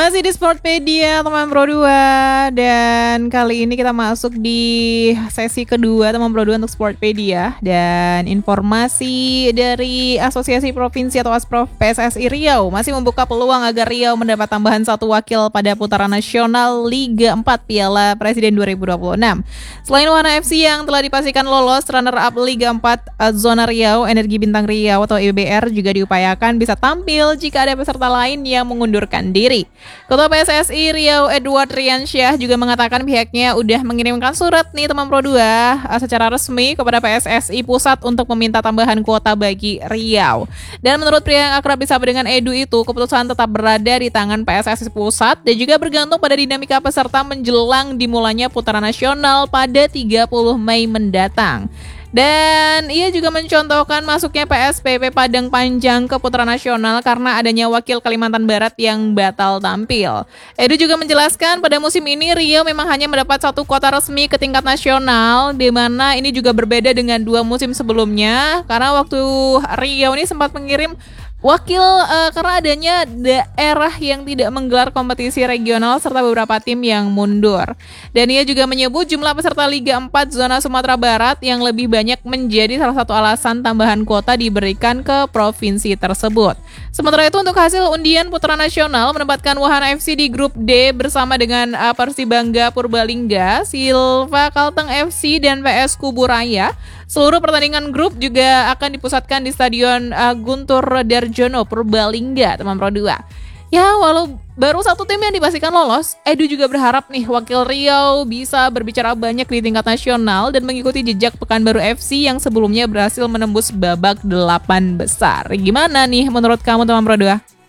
Masih di Sportpedia teman Pro 2, dan kali ini kita masuk di sesi kedua teman Pro 2 untuk Sportpedia. Dan informasi dari Asosiasi Provinsi atau Asprof PSSI Riau masih membuka peluang agar Riau mendapat tambahan satu wakil pada putaran nasional Liga 4 Piala Presiden 2026. Selain Wahana FC yang telah dipastikan lolos runner-up Liga 4 Zona Riau, Energi Bintang Riau atau EBR juga diupayakan bisa tampil jika ada peserta lain yang mengundurkan diri. Ketua PSSI Riau Edward Riansyah juga mengatakan pihaknya udah mengirimkan surat nih teman Pro 2 secara resmi kepada PSSI Pusat untuk meminta tambahan kuota bagi Riau. Dan menurut pria yang akrab disapa dengan Edu itu, keputusan tetap berada di tangan PSSI Pusat dan juga bergantung pada dinamika peserta menjelang dimulainya putaran nasional pada 30 Mei mendatang. Dan ia juga mencontohkan masuknya PSPP Padang Panjang ke putaran nasional karena adanya wakil Kalimantan Barat yang batal tampil. Edu juga menjelaskan pada musim ini Riau memang hanya mendapat satu kuota resmi ke tingkat nasional, di mana ini juga berbeda dengan dua musim sebelumnya karena waktu Riau ini sempat mengirim wakil karena adanya daerah yang tidak menggelar kompetisi regional serta beberapa tim yang mundur. Dan ia juga menyebut jumlah peserta Liga 4 Zona Sumatera Barat yang lebih banyak menjadi salah satu alasan tambahan kuota diberikan ke provinsi tersebut. Sementara itu untuk hasil undian putaran nasional menempatkan Wahana FC di grup D bersama dengan Persibangga Purbalingga, Silva Kalteng FC dan PS Kuburaya. Seluruh pertandingan grup juga akan dipusatkan di Stadion Guntur Darjono Purbalingga, teman Pro 2. Ya, walau baru satu tim yang dipastikan lolos, Edu juga berharap nih wakil Riau bisa berbicara banyak di tingkat nasional dan mengikuti jejak Pekanbaru FC yang sebelumnya berhasil menembus babak 8 besar. Gimana nih menurut kamu teman Pro 2?